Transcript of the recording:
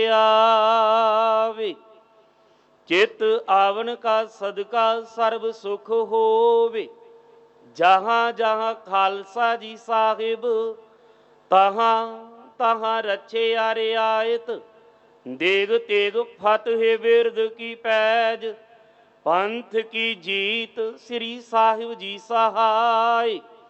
ਆਵੇ। ਚਿਤ ਆਵਨ ਕਾ ਸਦਕਾ ਸਰਬ ਸੁਖ ਹੋਵੇ। ਜਹਾਂ ਜਹਾਂ ਖਾਲਸਾ ਜੀ ਸਾਹਿਬ, ਤਹਾਂ ਤਹਾਂ ਰਚਿਆ ਰਿਆਇਤ। ਦੇਗ ਤੇਗ ਫਤਿਹ ਬਿਰਦ ਕੀ ਪੈਜ, ਪੰਥ ਕੀ ਜੀਤ ਸ੍ਰੀ ਸਾਹਿਬ ਜੀ ਸਹਾਇ।